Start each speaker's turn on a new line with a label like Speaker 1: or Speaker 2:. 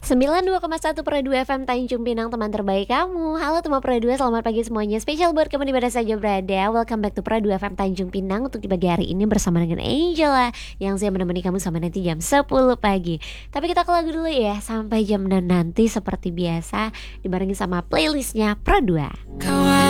Speaker 1: 92,1 per 2 FM Tanjung Pinang, teman terbaik kamu. Halo teman per 2, selamat pagi semuanya. Spesial buat kamu di mana saja berada. Welcome back to per 2 FM Tanjung Pinang untuk di pagi hari ini bersama dengan Angela yang saya menemani kamu sampai nanti jam 10 pagi. Tapi kita ke lagu dulu ya, sampai jam 6 nanti seperti biasa dibarengi sama playlistnya per 2.